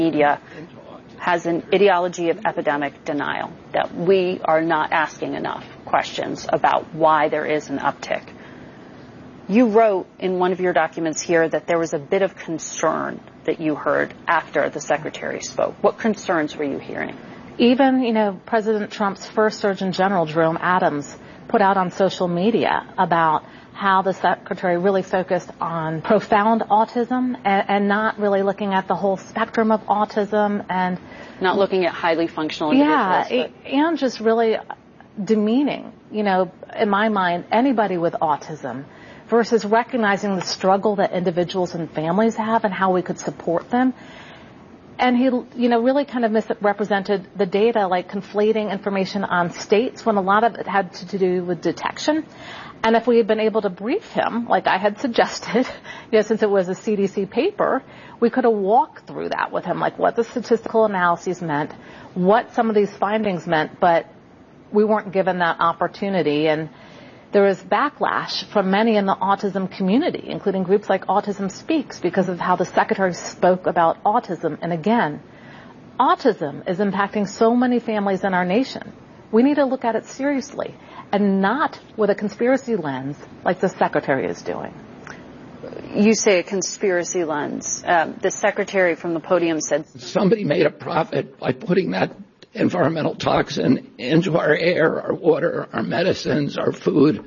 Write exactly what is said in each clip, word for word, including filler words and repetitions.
media has an ideology of epidemic denial, that we are not asking enough questions about why there is an uptick. You wrote in one of your documents here that there was a bit of concern that you heard after the secretary spoke. What concerns were you hearing? Even, you know, President Trump's first Surgeon General, Jerome Adams, put out on social media about how the secretary really focused on profound autism and, and not really looking at the whole spectrum of autism and not looking at highly functional individuals. Yeah, and just really demeaning, you know, in my mind, anybody with autism versus recognizing the struggle that individuals and families have and how we could support them. And he, you know, really kind of misrepresented the data, like conflating information on states when a lot of it had to do with detection. And if we had been able to brief him, like I had suggested, you know, since it was a C D C paper, we could have walked through that with him, like what the statistical analyses meant, what some of these findings meant, but we weren't given that opportunity. And there was backlash from many in the autism community, including groups like Autism Speaks, because of how the secretary spoke about autism. And again, autism is impacting so many families in our nation. We need to look at it seriously and not with a conspiracy lens like the secretary is doing. You say a conspiracy lens. Um, the secretary from the podium said somebody made a profit by putting that environmental toxin into our air, our water, our medicines, our food.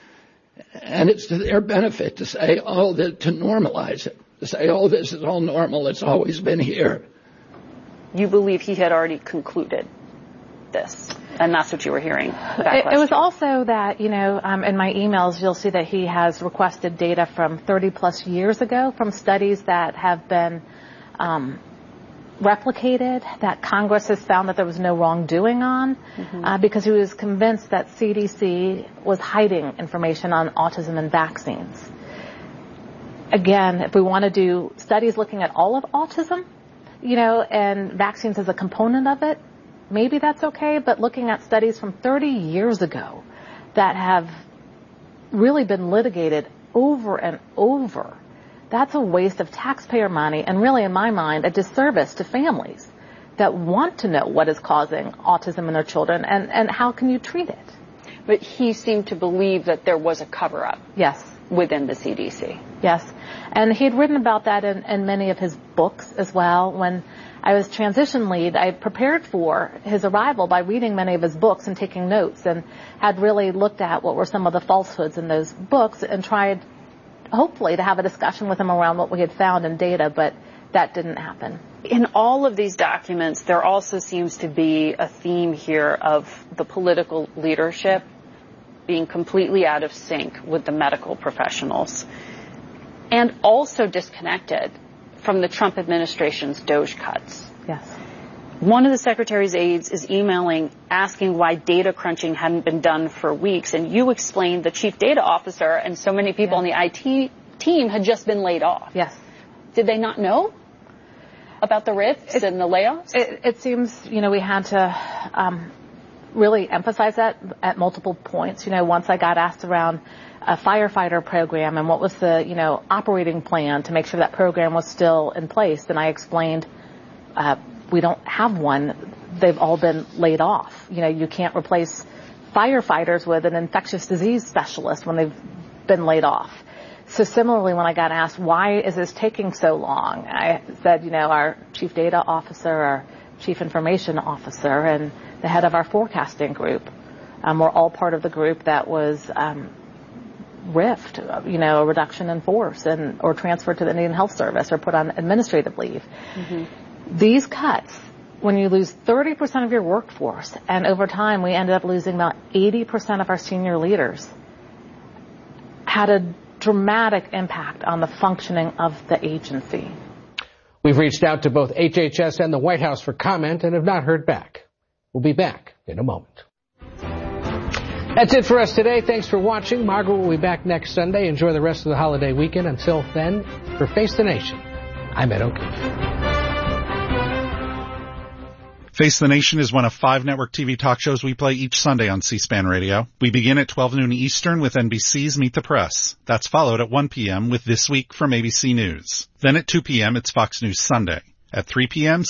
And it's to their benefit to say, oh, the, to normalize it, to say, oh, this is all normal. It's always been here. You believe he had already concluded this, and that's what you were hearing. It, it was also that, you know, um, in my emails, you'll see that he has requested data from thirty plus years ago from studies that have been um, replicated, that Congress has found that there was no wrongdoing on, mm-hmm. uh, because he was convinced that C D C was hiding information on autism and vaccines. Again, if we want to do studies looking at all of autism, you know, and vaccines as a component of it, maybe that's okay, but looking at studies from thirty years ago that have really been litigated over and over, that's a waste of taxpayer money and really, in my mind, a disservice to families that want to know what is causing autism in their children and, and how can you treat it. But he seemed to believe that there was a cover-up. Yes. Within the C D C. Yes. And he had written about that in, in many of his books as well. When I was transition lead, I prepared for his arrival by reading many of his books and taking notes, and had really looked at what were some of the falsehoods in those books and tried, hopefully, to have a discussion with him around what we had found in data, but that didn't happen. In all of these documents, there also seems to be a theme here of the political leadership being completely out of sync with the medical professionals and also disconnected from the Trump administration's DOGE cuts. Yes. One of the secretary's aides is emailing asking why data crunching hadn't been done for weeks, and you explained the chief data officer and so many people on the I T team had just been laid off. Yes. Did they not know about the rifts it, and the layoffs? It, it seems, you know, we had to um, really emphasize that at multiple points. You know, once I got asked around a firefighter program and what was the, you know, operating plan to make sure that program was still in place, and I explained uh, we don't have one. They've all been laid off. You know, you can't replace firefighters with an infectious disease specialist when they've been laid off. So similarly, when I got asked, why is this taking so long? I said, you know, our chief data officer, our chief information officer, and the head of our forecasting group um, were all part of the group that was um, riffed, you know, a reduction in force and or transferred to the Indian Health Service or put on administrative leave. Mm-hmm. These cuts, when you lose thirty percent of your workforce, and over time we ended up losing about eighty percent of our senior leaders, had a dramatic impact on the functioning of the agency. We've reached out to both H H S and the White House for comment and have not heard back. We'll be back in a moment. That's it for us today. Thanks for watching. Margaret will be back next Sunday. Enjoy the rest of the holiday weekend. Until then, for Face the Nation, I'm Ed O'Keefe. Face the Nation is one of five network T V talk shows we play each Sunday on C-SPAN Radio. We begin at twelve noon Eastern with N B C's Meet the Press. That's followed at one p.m. with This Week from A B C News. Then at two p.m. it's Fox News Sunday. At three p.m.